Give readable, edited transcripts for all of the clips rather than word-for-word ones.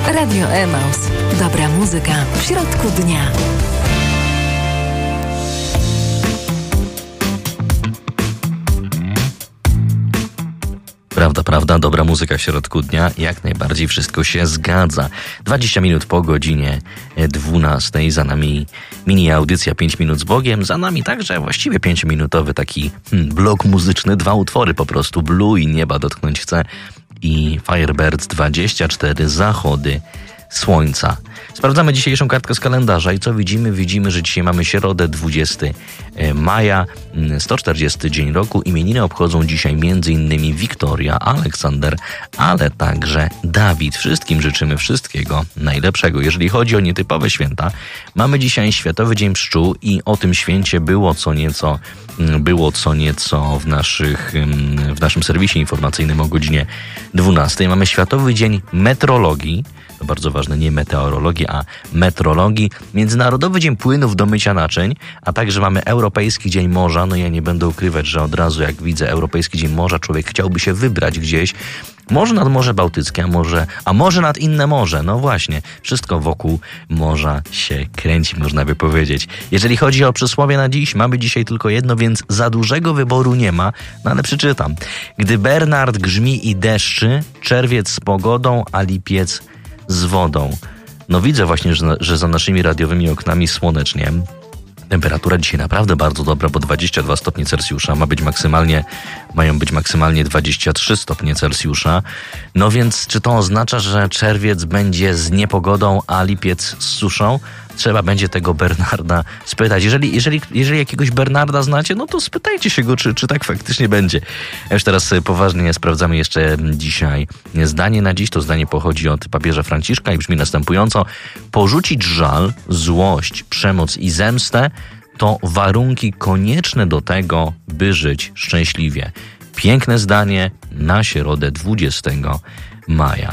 Radio Emaus. Dobra muzyka w środku dnia. Prawda, dobra muzyka w środku dnia, jak najbardziej wszystko się zgadza. 20 minut po godzinie 12, za nami mini audycja 5 minut z Bogiem, za nami także właściwie 5-minutowy taki blok muzyczny, 2 utwory po prostu, Blue i Nieba dotknąć chcę i Firebirds 24 Zachody Słońca. Sprawdzamy dzisiejszą kartkę z kalendarza i co widzimy? Widzimy, że dzisiaj mamy środę 20 maja, 140 dzień roku. Imieniny obchodzą dzisiaj m.in. Wiktoria, Aleksander, ale także Dawid. Wszystkim życzymy wszystkiego najlepszego. Jeżeli chodzi o nietypowe święta, mamy dzisiaj Światowy Dzień Pszczół i o tym święcie było co nieco w naszym serwisie informacyjnym o godzinie 12. Mamy Światowy Dzień Metrologii. To bardzo ważne, nie meteorologii, a metrologii. Międzynarodowy Dzień Płynów do mycia naczyń, a także mamy Europejski Dzień Morza. No ja nie będę ukrywać, że od razu jak widzę Europejski Dzień Morza, człowiek chciałby się wybrać gdzieś. Może nad Morze Bałtyckie, a może nad inne morze. No właśnie, wszystko wokół morza się kręci, można by powiedzieć. Jeżeli chodzi o przysłowie na dziś, mamy dzisiaj tylko jedno, więc za dużego wyboru nie ma, no ale przeczytam. Gdy Bernard grzmi i deszczy, czerwiec z pogodą, a lipiec z wodą. No widzę właśnie, że za naszymi radiowymi oknami słonecznie. Temperatura dzisiaj naprawdę bardzo dobra, bo 22 stopnie Celsjusza mają być maksymalnie 23 stopnie Celsjusza. No więc czy to oznacza, że czerwiec będzie z niepogodą, a lipiec z suszą? Trzeba będzie tego Bernarda spytać. Jeżeli jakiegoś Bernarda znacie, no to spytajcie się go, czy tak faktycznie będzie. A już teraz poważnie sprawdzamy jeszcze dzisiaj zdanie na dziś. To zdanie pochodzi od papieża Franciszka i brzmi następująco. Porzucić żal, złość, przemoc i zemstę to warunki konieczne do tego, by żyć szczęśliwie. Piękne zdanie na środę 20 maja.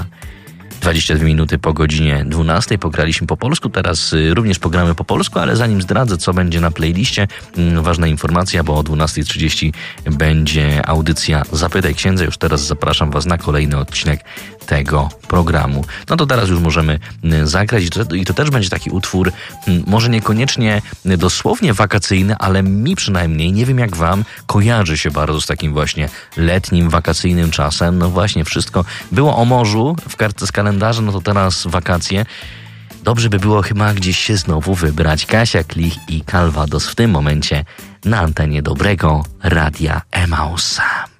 22 minuty po godzinie 12 pograliśmy po polsku, teraz również pogramy po polsku, ale zanim zdradzę, co będzie na playliście, ważna informacja, bo o 12:30 będzie audycja Zapytaj Księdza. Już teraz zapraszam Was na kolejny odcinek tego programu. No to teraz już możemy zagrać i to też będzie taki utwór, może niekoniecznie dosłownie wakacyjny, ale mi przynajmniej, nie wiem jak Wam, kojarzy się bardzo z takim właśnie letnim, wakacyjnym czasem. No właśnie, wszystko było o morzu w kartce z kalendarza, no to teraz wakacje. Dobrze by było chyba gdzieś się znowu wybrać. Kasia Klich i Calvados w tym momencie na antenie dobrego Radia Emausa.